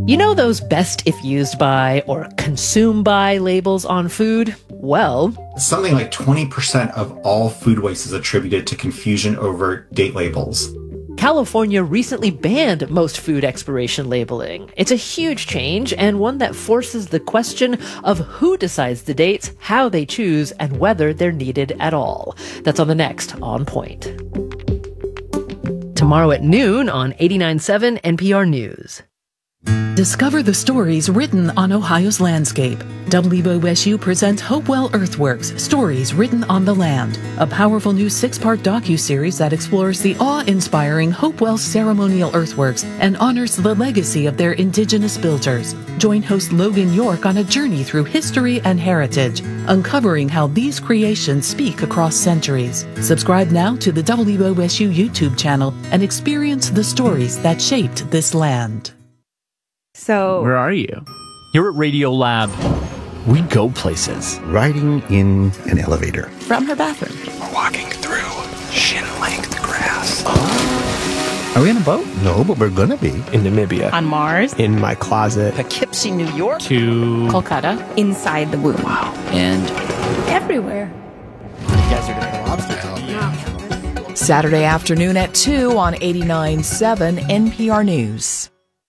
You know those best if used by or consumed by labels on food? Well, something like 20% of all food waste is attributed to confusion over date labels. California recently banned most food expiration labeling. It's a huge change and one that forces the question of who decides the dates, how they choose, and whether they're needed at all. That's on the next On Point. Tomorrow at noon on 89.7 NPR News. Discover the stories written on Ohio's landscape. WOSU presents Hopewell Earthworks, Stories Written on the Land, a powerful new 6-part docuseries that explores the awe-inspiring Hopewell ceremonial earthworks and honors the legacy of their indigenous builders. Join host Logan York on a journey through history and heritage, uncovering how these creations speak across centuries. Subscribe now to the WOSU YouTube channel and experience the stories that shaped this land. So, where are you? Here at Radio-Lab, we go places. Riding in an elevator. From her bathroom. We're walking through shin-length grass. Are we on a boat? No, but we're gonna be. In Namibia. On Mars. In my closet. Poughkeepsie, New York. To Kolkata. Inside the womb. Wow. And everywhere. You guys are doing lobster talk. Saturday afternoon at 2 on 89.7 NPR News.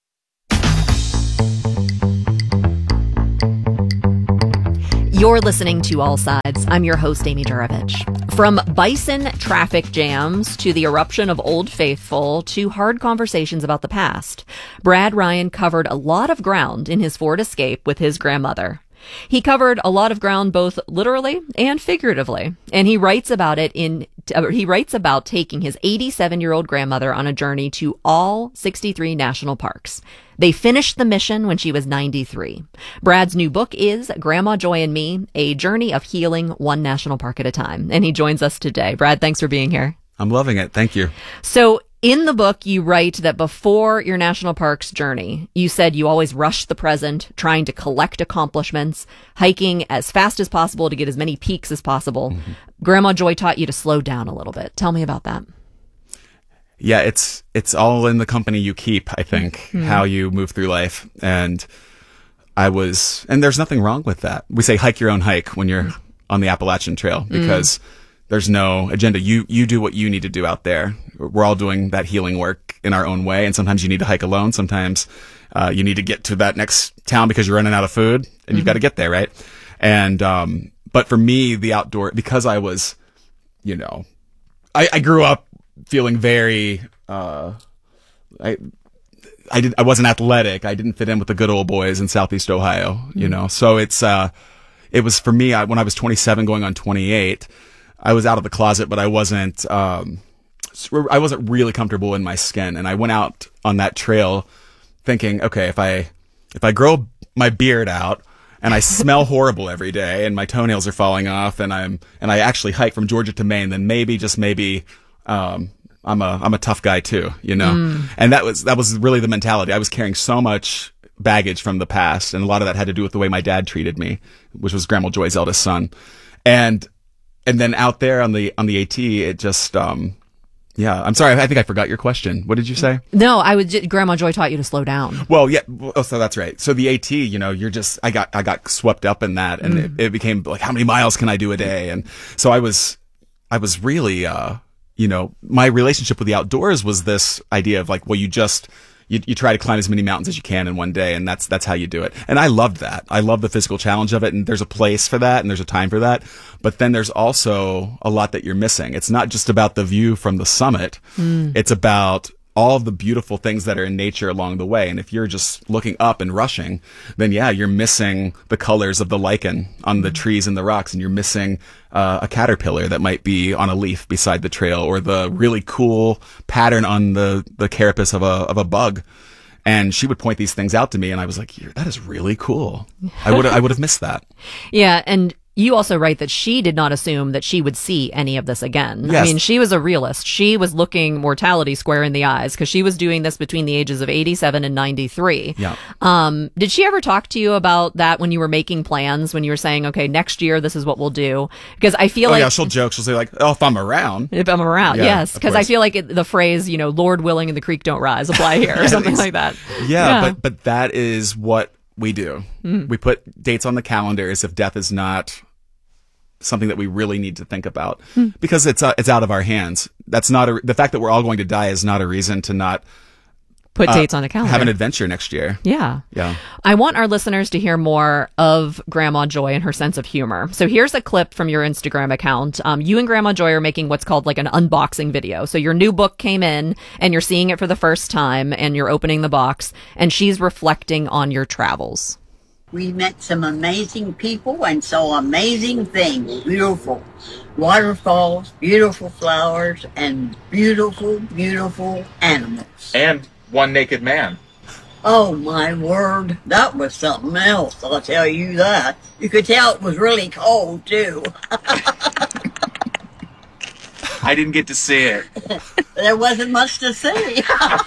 You're listening to All Sides. I'm your host, Amy Jurovich. From bison traffic jams to the eruption of Old Faithful to hard conversations about the past, Brad Ryan covered a lot of ground in his Ford Escape with his grandmother. He covered a lot of ground both literally and figuratively, and he writes about taking his 87-year-old grandmother on a journey to all 63 national parks. They finished the mission when she was 93. Brad's new book is Grandma Joy and Me, A Journey of Healing One National Park at a Time, and he joins us today. Brad, thanks for being here. I'm loving it. Thank you. So in the book, you write that before your national parks journey, you said you always rushed the present, trying to collect accomplishments, hiking as fast as possible to get as many peaks as possible. Mm-hmm. Grandma Joy taught you to slow down a little bit. Tell me about that. Yeah, it's all in the company you keep, I think, how you move through life. And there's nothing wrong with that. We say hike your own hike when you're on the Appalachian Trail because there's no agenda. You do what you need to do out there. We're all doing that healing work in our own way. And sometimes you need to hike alone. Sometimes you need to get to that next town because you're running out of food and you've got to get there, right? And but for me, the outdoor, because I was, I grew up feeling very, I wasn't athletic. I didn't fit in with the good old boys in Southeast Ohio, so it was for me, when I was 27 going on 28, I was out of the closet, but I wasn't really comfortable in my skin. And I went out on that trail thinking, okay, if I grow my beard out and I smell horrible every day and my toenails are falling off and I actually hike from Georgia to Maine, then maybe, just maybe, I'm a tough guy too, and that was really the mentality. I was carrying so much baggage from the past, and a lot of that had to do with the way my dad treated me, which was Grandma Joy's eldest son. And then out there on the AT, it just, I'm sorry. I think I forgot your question. What did you say? No, Grandma Joy taught you to slow down. Well, yeah. So that's right. So the AT, I got swept up in that, and it became like, how many miles can I do a day? And so I was really, my relationship with the outdoors was this idea of like, well, you try to climb as many mountains as you can in one day, and that's how you do it. And I loved that. I love the physical challenge of it, and there's a place for that, and there's a time for that. But then there's also a lot that you're missing. It's not just about the view from the summit. It's about all of the beautiful things that are in nature along the way. And if you're just looking up and rushing, then you're missing the colors of the lichen on the trees and the rocks, and you're missing a caterpillar that might be on a leaf beside the trail, or the really cool pattern on the carapace of a bug. And she would point these things out to me, and I was like, that is really cool. I would have missed that. Yeah, and you also write that she did not assume that she would see any of this again. Yes. I mean, she was a realist. She was looking mortality square in the eyes because she was doing this between the ages of 87 and 93. Yeah. Did she ever talk to you about that when you were making plans, when you were saying, okay, next year, this is what we'll do? Because I feel yeah, she'll joke. She'll say like, oh, if I'm around. If I'm around, Yeah, yes. of Because I course. feel like the phrase, Lord willing and the creek don't rise apply here or something like that. Yeah, but that is what we do. We put dates on the calendar as if death is not something that we really need to think about because it's out of our hands. That's not the fact that we're all going to die is not a reason to not put dates on the calendar. Have an adventure next year. Yeah. Yeah. I want our listeners to hear more of Grandma Joy and her sense of humor. So here's a clip from your Instagram account. You and Grandma Joy are making what's called like an unboxing video. So your new book came in and you're seeing it for the first time and you're opening the box and she's reflecting on your travels. We met some amazing people and saw amazing things. Beautiful waterfalls, beautiful flowers, and beautiful, beautiful animals. And one naked man. Oh, my word. That was something else, I'll tell you that. You could tell it was really cold, too. I didn't get to see it. There wasn't much to see.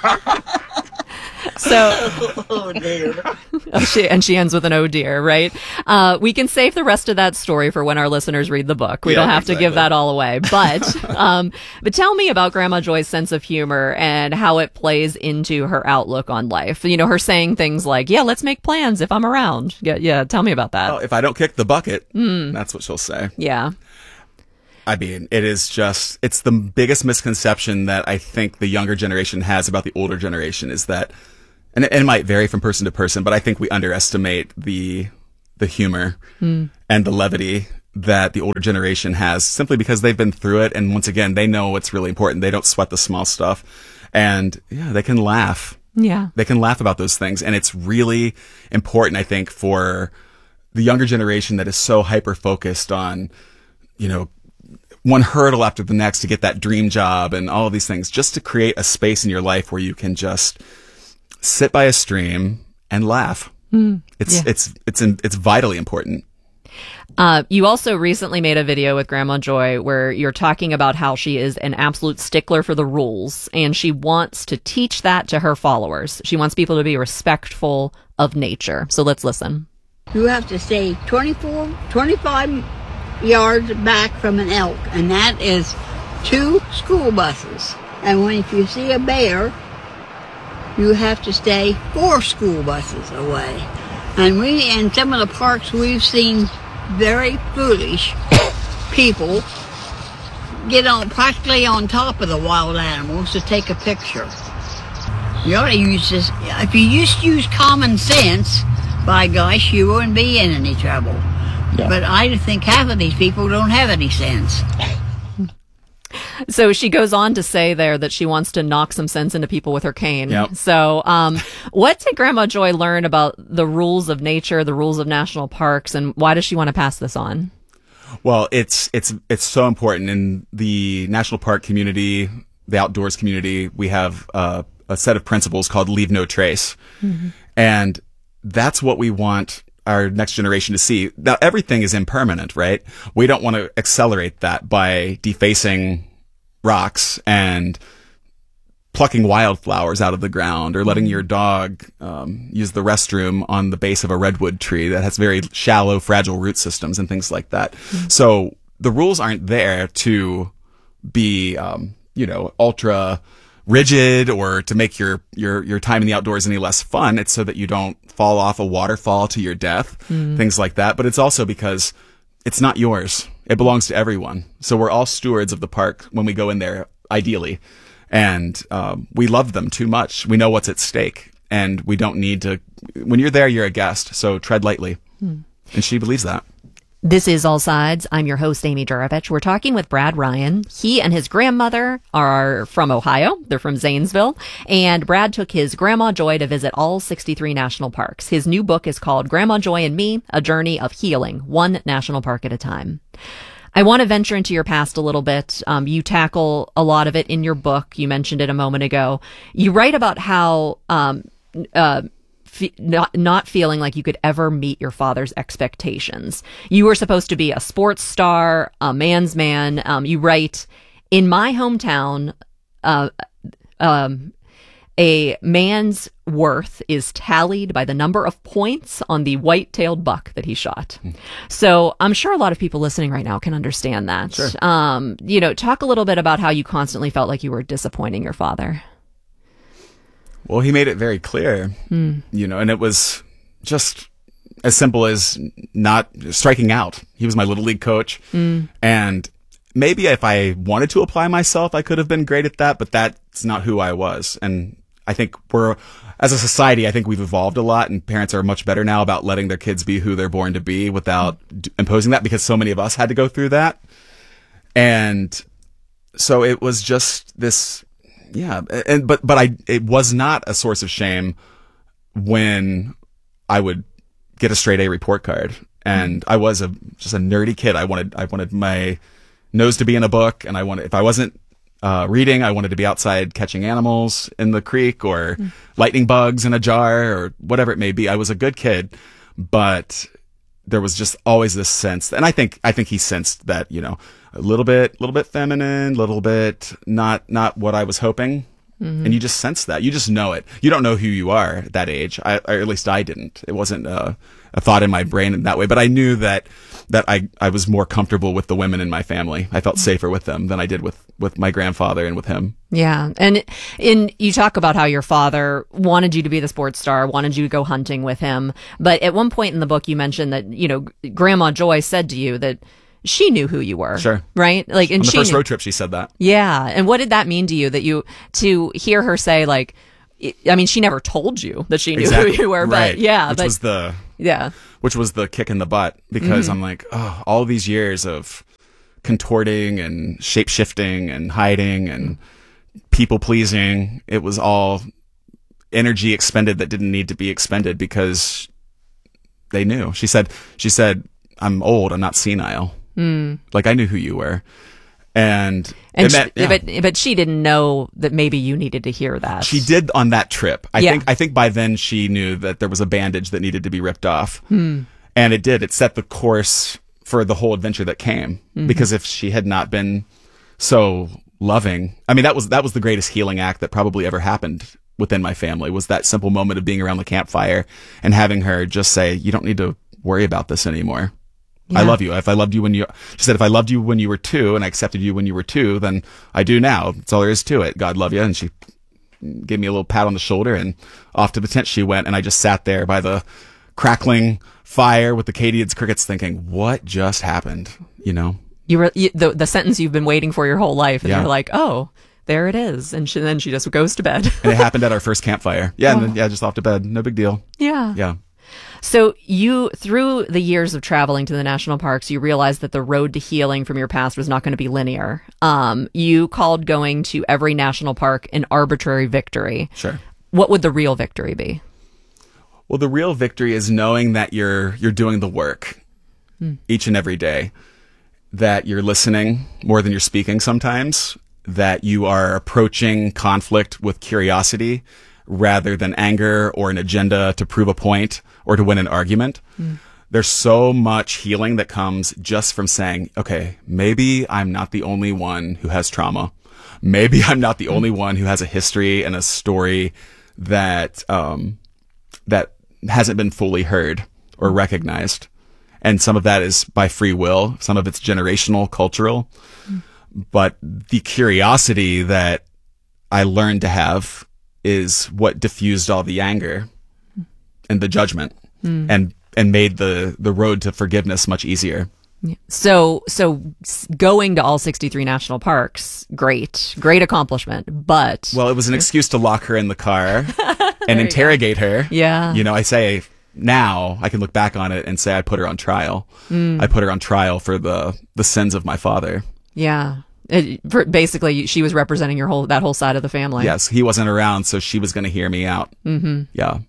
So, oh dear. She ends with an oh dear, right? We can save the rest of that story for when our listeners read the book. We don't have to give that all away. But tell me about Grandma Joy's sense of humor and how it plays into her outlook on life. Her saying things like, yeah, let's make plans if I'm around. Yeah, tell me about that. Well, if I don't kick the bucket, that's what she'll say. Yeah. I mean, it's the biggest misconception that I think the younger generation has about the older generation is that, and it might vary from person to person, but I think we underestimate the humor and the levity that the older generation has simply because they've been through it. And once again, they know what's really important. They don't sweat the small stuff and they can laugh. Yeah. They can laugh about those things. And it's really important, I think, for the younger generation that is so hyper focused on, one hurdle after the next to get that dream job and all of these things, just to create a space in your life where you can just sit by a stream and laugh. It's vitally important. You also recently made a video with Grandma Joy where you're talking about how she is an absolute stickler for the rules and she wants to teach that to her followers. She wants people to be respectful of nature. So let's listen. You have to stay 25 yards back from an elk, and that is 2 school buses. And if you see a bear, you have to stay 4 school buses away. And in some of the parks we've seen very foolish people get practically on top of the wild animals to take a picture. You ought to use this. If you just use common sense, by gosh, you wouldn't be in any trouble. Yeah. But I think half of these people don't have any sense. So she goes on to say there that she wants to knock some sense into people with her cane. Yep. So what did Grandma Joy learn about the rules of nature, the rules of national parks, and why does she want to pass this on? Well, it's so important in the national park community, the outdoors community. We have a set of principles called Leave No Trace. Mm-hmm. And that's what we want our next generation to see. Now, everything is impermanent, right? We don't want to accelerate that by defacing rocks and plucking wildflowers out of the ground or letting your dog use the restroom on the base of a redwood tree that has very shallow, fragile root systems and things like that. Mm-hmm. So the rules aren't there to be, ultra rigid or to make your time in the outdoors any less fun. It's so that you don't fall off a waterfall to your death, things like that. But it's also because it's not yours. It belongs to everyone. So we're all stewards of the park when we go in there, ideally. And we love them too much. We know what's at stake. And we don't need to, when you're there, you're a guest. So tread lightly. And she believes that. This is All Sides. I'm your host, Amy Juravich. We're talking with Brad Ryan. He and his grandmother are from Ohio. They're from Zanesville. And Brad took his Grandma Joy to visit all 63 national parks. His new book is called Grandma Joy and Me, A Journey of Healing, one national park at a time. I want to venture into your past a little bit. You tackle a lot of it in your book. You mentioned it a moment ago. You write about how not feeling like you could ever meet your father's expectations. You were supposed to be a sports star, a man's man. You write, in my hometown, a man's worth is tallied by the number of points on the white-tailed buck that he shot. So I'm sure a lot of people listening right now can understand that. Sure. Talk a little bit about how you constantly felt like you were disappointing your father. Well, he made it very clear, and it was just as simple as not striking out. He was my little league coach, and maybe if I wanted to apply myself, I could have been great at that, but that's not who I was. And I think as a society, I think we've evolved a lot, and parents are much better now about letting their kids be who they're born to be without imposing that, because so many of us had to go through that. And so it was just this, it was not a source of shame when I would get a straight A report card. And I was just a nerdy kid. I wanted my nose to be in a book, and if I wasn't reading, I wanted to be outside catching animals in the creek or lightning bugs in a jar or whatever it may be. I was a good kid, but there was just always this sense, and I think he sensed that, a little bit feminine, little bit not what I was hoping. And you just sense that. You just know it. You don't know who you are at that age. Or at least I didn't. It wasn't a thought in my brain in that way. But I knew that I was more comfortable with the women in my family. I felt safer with them than I did with my grandfather and with him. Yeah. And you talk about how your father wanted you to be the sports star, wanted you to go hunting with him. But at one point in the book, you mentioned that, Grandma Joy said to you that she knew who you were. Sure. Right? Like, and on the she first knew. road trip, she said that. Yeah. And what did that mean to you to hear her say, like, I mean, she never told you that she knew who you were, but right. yeah. Which was the kick in the butt, because I'm like, oh, all these years of contorting and shape shifting and hiding and people pleasing, it was all energy expended that didn't need to be expended because they knew. She said, I'm old, I'm not senile. Like, I knew who you were. But she didn't know that maybe you needed to hear that. She did on that trip. I think by then she knew that there was a bandage that needed to be ripped off. And it did. It set the course for the whole adventure that came. Because if she had not been so loving, I mean, that was the greatest healing act that probably ever happened within my family, was that simple moment of being around the campfire and having her just say, you don't need to worry about this anymore. Yeah. I love you. She said, if I loved you when you were 2 and I accepted you when you were 2, then I do now. That's all there is to it. God love you. And she gave me a little pat on the shoulder, and off to the tent she went. And I just sat there by the crackling fire with the Cadians crickets thinking, what just happened? You were the sentence you've been waiting for your whole life. And you're like, oh, there it is. And then she just goes to bed. And it happened at our first campfire. Yeah. And then, just off to bed. No big deal. Yeah. Yeah. So through the years of traveling to the national parks, you realized that the road to healing from your past was not going to be linear. You called going to every national park an arbitrary victory. Sure. What would the real victory be? Well, the real victory is knowing that you're doing the work each and every day, that you're listening more than you're speaking sometimes, that you are approaching conflict with curiosity rather than anger or an agenda to prove a point or to win an argument. There's so much healing that comes just from saying, okay, maybe I'm not the only one who has trauma. Maybe I'm not the only one who has a history and a story that that hasn't been fully heard or recognized. And some of that is by free will. Some of it's generational, cultural. But the curiosity that I learned to have is what diffused all the anger and the judgment and made the road to forgiveness much easier. So going to all 63 national parks, great accomplishment, but... Well, it was an excuse to lock her in the car and interrogate her. Yeah. I say now I can look back on it and say I put her on trial. I put her on trial for the sins of my father. Yeah. Basically, she was representing that whole side of the family. Yes, he wasn't around, so she was going to hear me out. Yeah.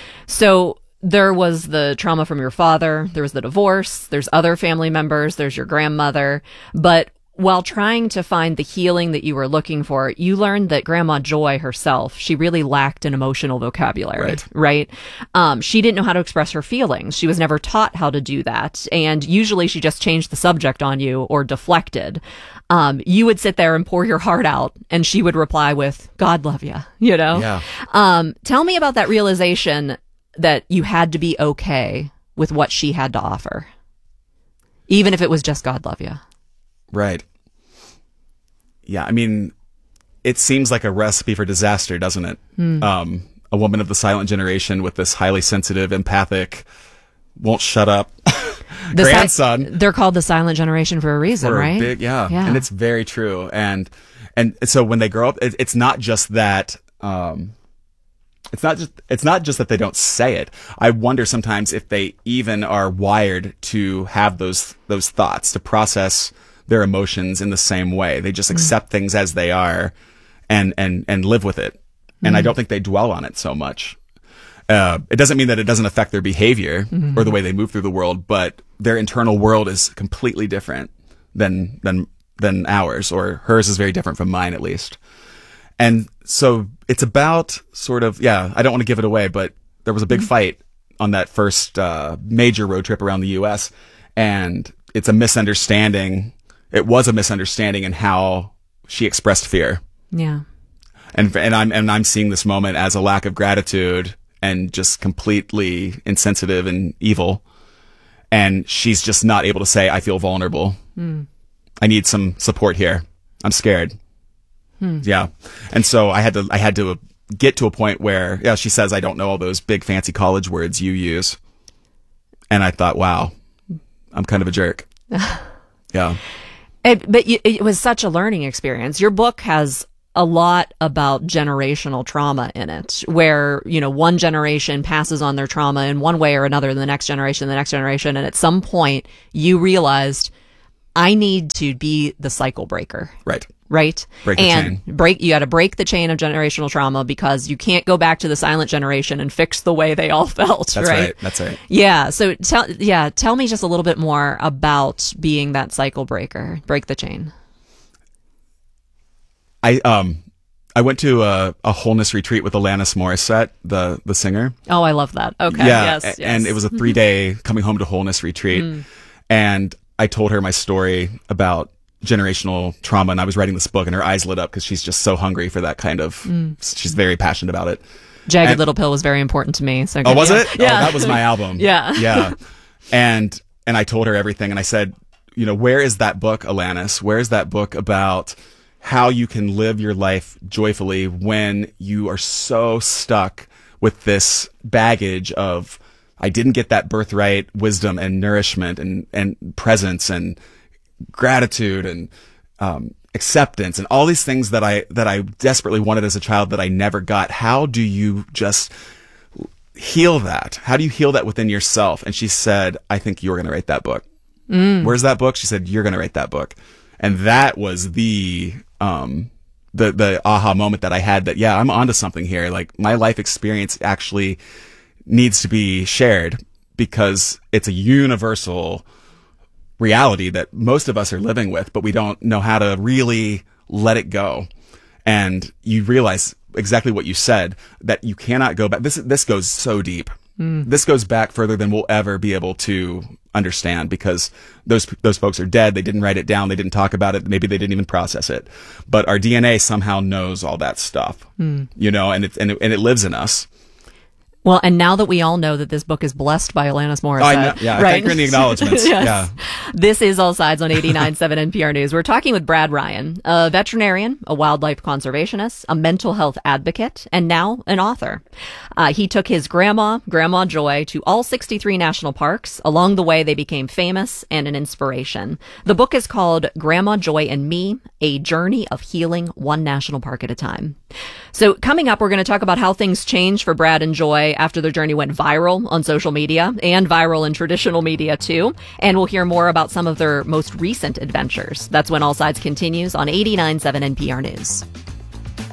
So there was the trauma from your father. There was the divorce. There's other family members. There's your grandmother. But while trying to find the healing that you were looking for, you learned that Grandma Joy herself, she really lacked an emotional vocabulary, right? She didn't know how to express her feelings. She was never taught how to do that. And usually she just changed the subject on you or deflected. You would sit there and pour your heart out, and she would reply with, God love you, you know? Yeah. Tell me about that realization that you had to be okay with what she had to offer, even if it was just God love you. Right. Yeah, I mean, it seems like a recipe for disaster, doesn't it? A woman of the silent generation with this highly sensitive, empathic, won't shut up grandson. They're called the silent generation for a reason, right? Yeah, and it's very true. And so when they grow up, it's not just that. It's not just that they don't say it. I wonder sometimes if they even are wired to have those thoughts, to process their emotions in the same way. They just accept things as they are and live with it. And I don't think they dwell on it so much. It doesn't mean that it doesn't affect their behavior or the way they move through the world, but their internal world is completely different than ours, or hers is very different from mine, at least. And so it's about sort of, I don't want to give it away, but there was a big fight on that first major road trip around the U.S. And it's a misunderstanding. It was a misunderstanding in how she expressed fear. Yeah. And I'm seeing this moment as a lack of gratitude and just completely insensitive and evil. And she's just not able to say, I feel vulnerable. I need some support here. I'm scared. Yeah. And so I had to get to a point where, she says, I don't know all those big fancy college words you use. And I thought, wow, I'm kind of a jerk. Yeah. But it was such a learning experience. Your book has a lot about generational trauma in it, where, one generation passes on their trauma in one way or another to the next generation. And at some point you realized, I need to be the cycle breaker. Right. Break the chain. You got to break the chain of generational trauma, because you can't go back to the silent generation and fix the way they all felt. That's right. Yeah. So tell me just a little bit more about being that cycle breaker. Break the chain. I went to a wholeness retreat with Alanis Morissette, the singer. Oh, I love that. Okay. Yeah. Yes. And it was a 3-day coming home to wholeness retreat. And I told her my story about generational trauma, and I was writing this book, and her eyes lit up because she's just so hungry for that kind of, she's very passionate about it. Jagged Little Pill was very important to me. So was it? Yeah. Oh, that was my album. Yeah. And I told her everything, and I said, where is that book, Alanis? Where is that book about how you can live your life joyfully when you are so stuck with this baggage of, I didn't get that birthright wisdom and nourishment and presence and gratitude and acceptance and all these things that I desperately wanted as a child that I never got. How do you just heal that? How do you heal that within yourself? And she said, I think you're going to write that book. Where's that book? She said, you're going to write that book. And that was the aha moment that I had, that, I'm onto something here. Like, my life experience actually needs to be shared, because it's a universal reality that most of us are living with, but we don't know how to really let it go. And you realize exactly what you said, that you cannot go back. This goes so deep. This goes back further than we'll ever be able to understand, because those folks are dead. They didn't write it down. They didn't talk about it. Maybe they didn't even process it. But our DNA somehow knows all that stuff, and it lives in us. Well, and now that we all know that this book is blessed by Alanis Morissette, right? Thank you in the acknowledgments. Yes. Yeah. This is All Sides on 89.7 NPR News. We're talking with Brad Ryan, a veterinarian, a wildlife conservationist, a mental health advocate, and now an author. He took his Grandma Joy, to all 63 national parks. Along the way, they became famous and an inspiration. The book is called Grandma Joy and Me, A Journey of Healing One National Park at a Time. So coming up, we're going to talk about how things changed for Brad and Joy after their journey went viral on social media, and viral in traditional media too. And we'll hear more about some of their most recent adventures. That's when All Sides continues on 89.7 NPR News.